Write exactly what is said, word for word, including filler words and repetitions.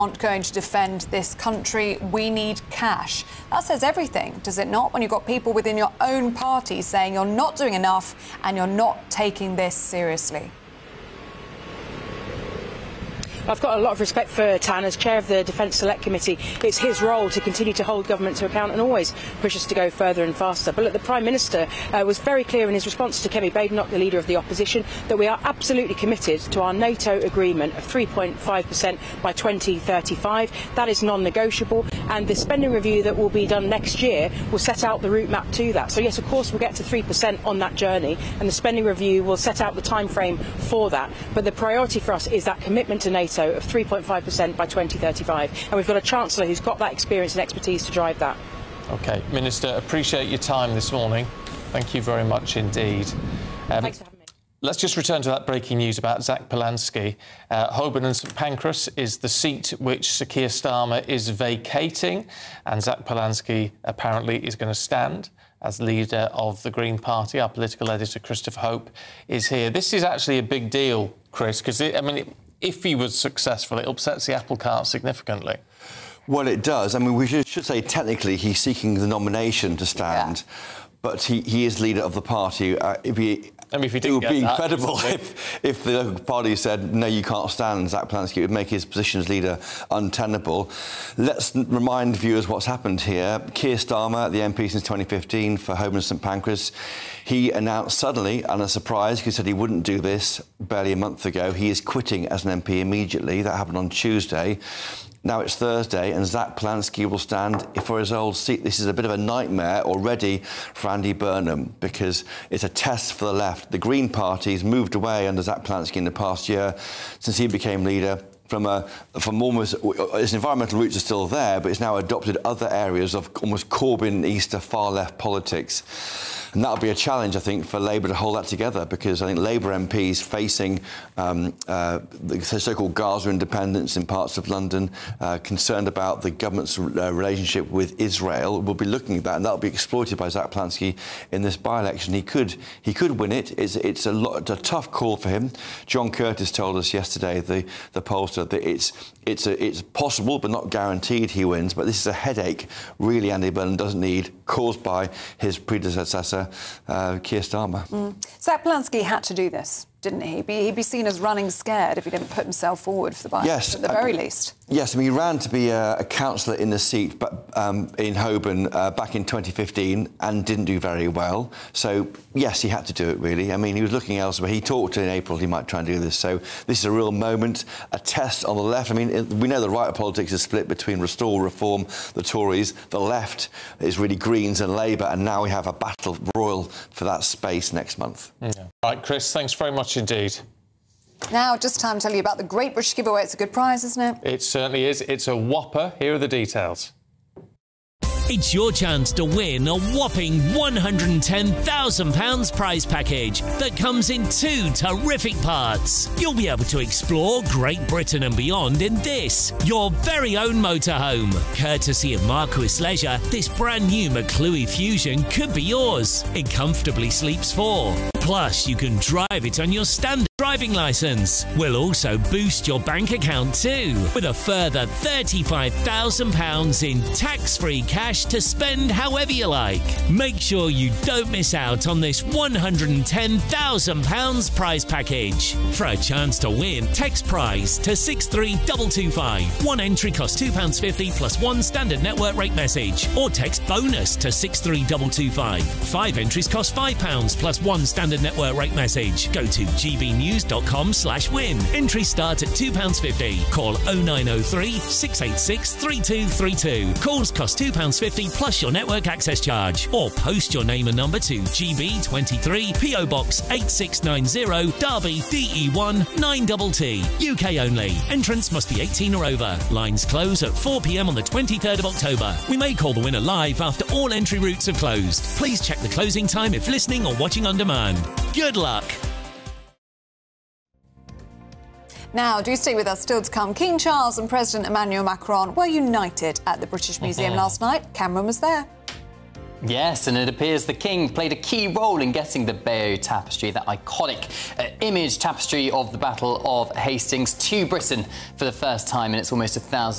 aren't going to defend this country. We need cash. That says everything, does it not? When you've got people within your own party saying you're not doing enough and you're not taking this seriously. I've got a lot of respect for Tan as chair of the Defence Select Committee. It's his role to continue to hold government to account and always push us to go further and faster. But look, the Prime Minister uh, was very clear in his response to Kemi Badenoch, the leader of the opposition, that we are absolutely committed to our NATO agreement of three point five percent by twenty thirty-five. That is non-negotiable, and the spending review that will be done next year will set out the route map to that. So yes, of course, we'll get to three percent on that journey, and the spending review will set out the time frame for that. But the priority for us is that commitment to NATO of three point five percent by twenty thirty-five, and we've got a Chancellor who's got that experience and expertise to drive that. OK, Minister, appreciate your time this morning. Thank you very much indeed. Um, Thanks for having me. Let's just return to that breaking news about Zach Polansky. Uh, Holborn and St Pancras is the seat which Sir Keir Starmer is vacating, and Zach Polansky apparently is going to stand as leader of the Green Party. Our political editor, Christopher Hope, is here. This is actually a big deal, Chris, because, I mean, it, if he was successful, it upsets the apple cart significantly. Well, it does. I mean, we should, should say technically he's seeking the nomination to stand, yeah. but he, he is leader of the party. Uh, if he, I mean, if he it would be that, incredible if, if the local party said, no, you can't stand Zach Polansky. It would make his position as leader untenable. Let's remind viewers what's happened here. Keir Starmer, the M P since twenty fifteen for Holborn and St Pancras, he announced suddenly, and a surprise, he said he wouldn't do this barely a month ago, he is quitting as an M P immediately. That happened on Tuesday. Now it's Thursday, and Zach Polansky will stand for his old seat. This is a bit of a nightmare already for Andy Burnham, because it's a test for the left. The Green Party's moved away under Zach Polansky in the past year since he became leader. From, a, from almost, its environmental roots are still there, but it's now adopted other areas of almost Corbyn-Easter far-left politics. And that'll be a challenge, I think, for Labour to hold that together, because I think Labour M Ps facing um, uh, the so-called Gaza independence in parts of London, uh, concerned about the government's uh, relationship with Israel, will be looking at that, and that'll be exploited by Zach Polansky in this by-election. He could, he could win it. It's, it's a, lot, a tough call for him. John Curtis told us yesterday, the, the pollster, that it's, it's, a, it's possible but not guaranteed he wins, but this is a headache, really, Andy Burnham doesn't need, caused by his predecessor, uh, Keir Starmer. Mm. Zach Polansky had to do this, didn't he? He'd be, he'd be seen as running scared if he didn't put himself forward for the by yes, at the very uh, least. Yes, I mean, he ran to be a, a councillor in the seat but um, in Holborn uh, back in twenty fifteen and didn't do very well. So, yes, he had to do it, really. I mean, he was looking elsewhere. He talked in April he might try and do this. So this is a real moment, a test on the left. I mean, it, we know the right of politics is split between Restore, Reform, the Tories. The left is really Greens and Labour, and now we have a battle royal for that space next month. Yeah. Right, Chris, thanks very much indeed. Now, just time to tell you about the Great British Giveaway. It's a good prize, isn't it? It certainly is. It's a whopper. Here are the details. It's your chance to win a whopping one hundred ten thousand pounds prize package that comes in two terrific parts. You'll be able to explore Great Britain and beyond in this, your very own motorhome. Courtesy of Marquis Leisure, this brand new McClue Fusion could be yours. It comfortably sleeps four. Plus, you can drive it on your standard driving licence. We'll also boost your bank account too, with a further thirty-five thousand pounds in tax-free cash to spend however you like. Make sure you don't miss out on this one hundred ten thousand pounds prize package. For a chance to win, text prize to six three two two five. One entry costs two pounds fifty plus one standard network rate message, or text bonus to six three two two five. Five entries cost five pounds plus one standard network rate message. Go to g b news dot com slash win. Entries start at two pounds fifty. Call oh nine oh three, six eight six, three two three two. Calls cost two pounds fifty plus your network access charge. Or post your name and number to G B twenty-three, P O Box eight six nine zero, Derby, D E one nine T T. U K only. Entrants must be eighteen or over. Lines close at four p m on the twenty-third of October. We may call the winner live after all entry routes have closed. Please check the closing time if listening or watching on demand. Good luck. Now, do stay with us. Still to come, King Charles and President Emmanuel Macron were united at the British Museum mm-hmm. last night. Cameron was there. Yes, and it appears the King played a key role in getting the Bayeux Tapestry, that iconic uh, image tapestry of the Battle of Hastings, to Britain for the first time in its almost a thousand